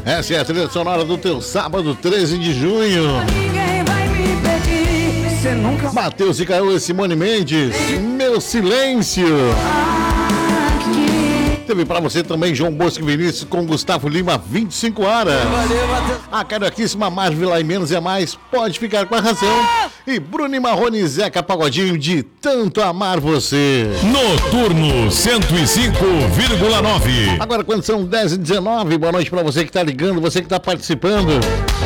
Essa é a trilha sonora do teu sábado 13 de junho. Matheus e Caio e Simone Mendes, Meu Silêncio. Teve pra você também João Bosco e Vinícius com Gustavo Lima, 25 horas. A carioquíssima Marvel lá e Menos é Mais, Pode Ficar com a Razão. E Bruno e Marrone e Zeca Pagodinho, De Tanto Amar Você. Noturno 105,9. Agora quando são 10h19, boa noite pra você que tá ligando, você que tá participando.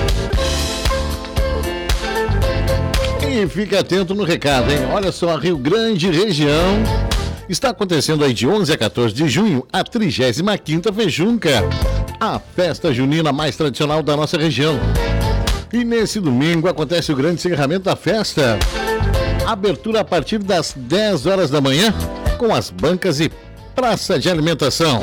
E fica atento no recado, hein? Olha só, Rio Grande região. Está acontecendo aí de 11 a 14 de junho a 35ª Fejunca, a festa junina mais tradicional da nossa região. E nesse domingo acontece o grande encerramento da festa. Abertura a partir das 10 horas da manhã, com as bancas e praça de alimentação.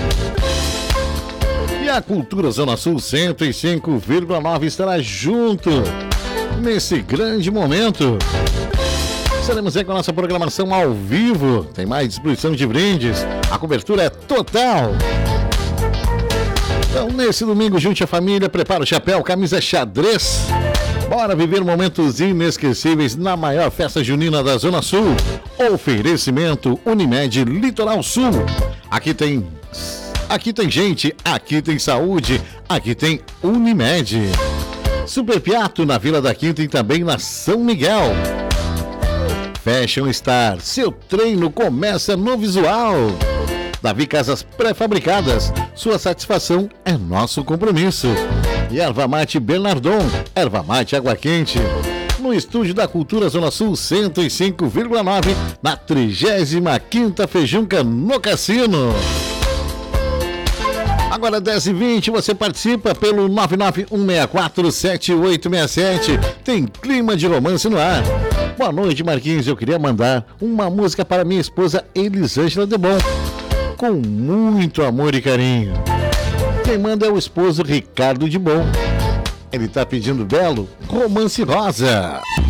E a Cultura Zona Sul 105,9 estará junto nesse grande momento. Estaremos aí com a nossa programação ao vivo. Tem mais distribuição de brindes. A cobertura é total. Então, nesse domingo, junte a família, prepara o chapéu, camisa xadrez. Bora viver momentos inesquecíveis na maior festa junina da Zona Sul. Oferecimento Unimed Litoral Sul. Aqui tem gente, aqui tem saúde, aqui tem Unimed. Super Piato na Vila da Quinta e também na São Miguel. Fashion Star, seu treino começa no visual. Davi Casas Pré-Fabricadas, sua satisfação é nosso compromisso. E Erva Mate Bernardon, Erva Mate Água Quente. No estúdio da Cultura Zona Sul 105,9, na 35ª Fejunca no Cassino. Agora 10h20, você participa pelo 991647867. Tem clima de romance no ar. Boa noite, Marquinhos. Eu queria mandar uma música para minha esposa Elisângela Debon, com muito amor e carinho. Quem manda é o esposo Ricardo de Bom. Ele tá pedindo belo Romance Rosa.